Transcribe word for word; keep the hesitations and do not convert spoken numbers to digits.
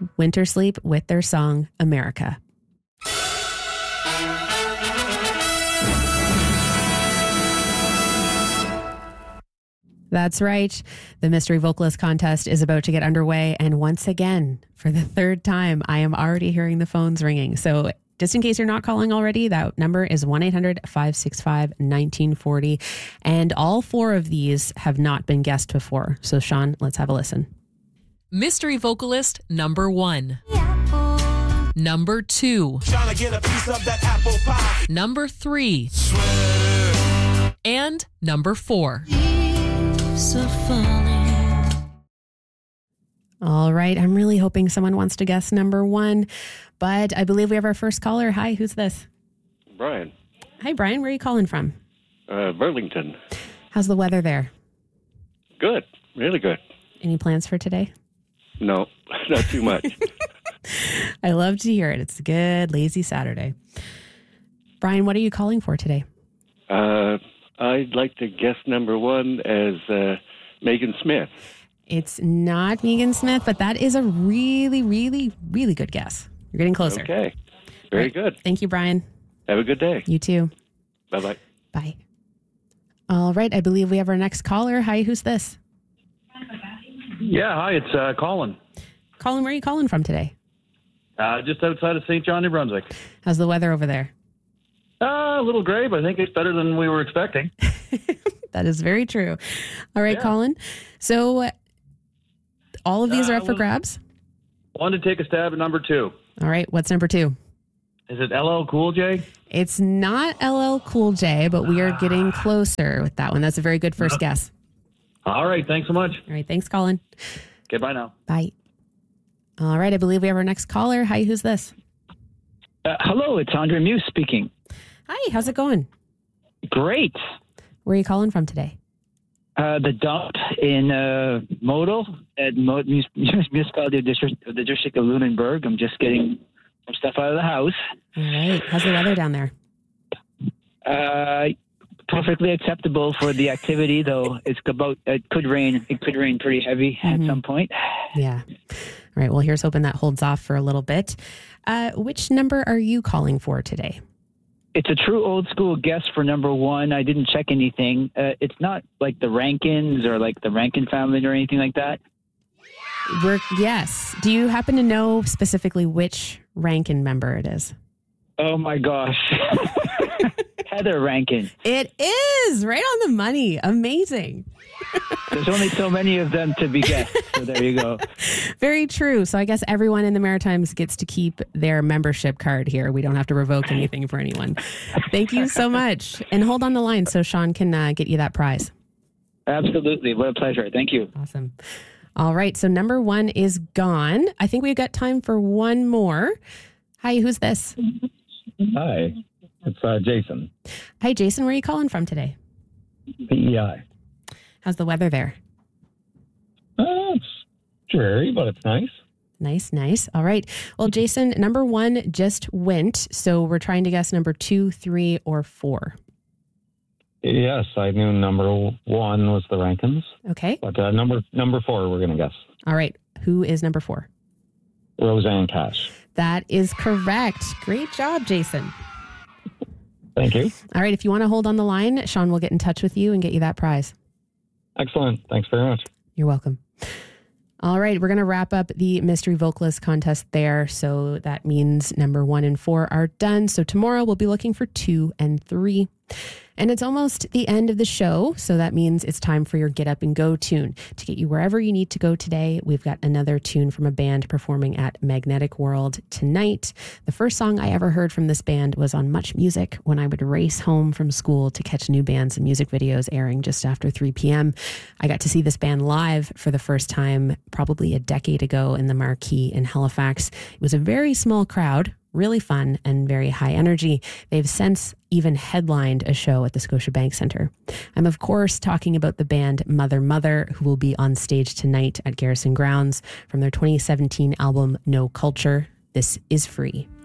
Winter Sleep with their song, America. That's right. The Mystery Vocalist Contest is about to get underway. And once again, for the third time, I am already hearing the phones ringing. So just in case you're not calling already, that number is one eight hundred five six five one nine four zero. And all four of these have not been guessed before. So Sean, let's have a listen. Mystery Vocalist number one. Number two. Trying to get a piece of that apple pie. Number three. Sweater. And number four. All right. I'm really hoping someone wants to guess number one, but I believe we have our first caller. Hi, who's this? Brian. Hi, Brian. Where are you calling from? Uh, Burlington. How's the weather there? Good. Really good. Any plans for today? No, not too much. I love to hear it. It's a good, lazy Saturday. Brian, what are you calling for today? Uh, I'd like to guess number one as uh, Megan Smith. It's not Megan Smith, but that is a really, really, really good guess. You're getting closer. Okay. Very right. good. Thank you, Brian. Have a good day. You too. Bye-bye. Bye. All right. I believe we have our next caller. Hi, who's this? Yeah, hi. It's uh, Colin. Colin, where are you calling from today? Uh, just outside of Saint John, New Brunswick. How's the weather over there? Uh, a little gray, but I think it's better than we were expecting. That is very true. All right, yeah. Colin. So all of these uh, are up for grabs? Wanted to take a stab at number two. All right. What's number two? Is it L L Cool J? It's not L L Cool J, but we are getting closer with that one. That's a very good first guess. All right. Thanks so much. All right. Thanks, Colin. Okay. Bye now. Bye. All right. I believe we have our next caller. Hi, who's this? Uh, hello. It's Andre Muse speaking. Hi. How's it going? Great. Where are you calling from today? Uh, the dump in uh, Model at Mo- Municipality of District, the District of Lunenburg. I'm just getting some stuff out of the house. All right. How's the weather down there? Uh, perfectly acceptable for the activity, though. It's about it could rain. It could rain pretty heavy mm-hmm. at some point. Yeah. All right. Well, here's hoping that holds off for a little bit. Uh, which number are you calling for today? It's a true old school guess for number one. I didn't check anything. Uh, it's not like the Rankins or like the Rankin family or anything like that. We're, yes. Do you happen to know specifically which Rankin member it is? Oh my gosh. Heather Rankin. It is right on the money. Amazing. There's only so many of them to be guessed. So there you go. Very true. So I guess everyone in the Maritimes gets to keep their membership card here. We don't have to revoke anything for anyone. Thank you so much. And hold on the line so Sean can uh, get you that prize. Absolutely. What a pleasure. Thank you. Awesome. All right. So number one is gone. I think we've got time for one more. Hi, who's this? Hi. It's uh, Jason. Hi, Jason. Where are you calling from today? P E I. How's the weather there? Uh, it's dreary, but it's nice. Nice, nice. All right. Well, Jason, number one just went. So we're trying to guess number two, three, or four. Yes, I knew number one was the Rankins. Okay. But uh, number number four, we're going to guess. All right. Who is number four? Roseanne Cash. That is correct. Great job, Jason. Thank you. All right. If you want to hold on the line, Sean will get in touch with you and get you that prize. Excellent. Thanks very much. You're welcome. All right. We're going to wrap up the Mystery Vocalist Contest there. So that means number one and four are done. So tomorrow we'll be looking for two and three. And it's almost the end of the show, so that means it's time for your Get Up and Go tune. To get you wherever you need to go today, we've got another tune from a band performing at Magnetic World tonight. The first song I ever heard from this band was on Much Music when I would race home from school to catch new bands and music videos airing just after three p.m. I got to see this band live for the first time probably a decade ago in the Marquee in Halifax. It was a very small crowd, really fun and very high energy. They've since even headlined a show at the Scotiabank Centre. I'm, of course, talking about the band Mother Mother, who will be on stage tonight at Garrison Grounds from their twenty seventeen album No Culture. This is Free.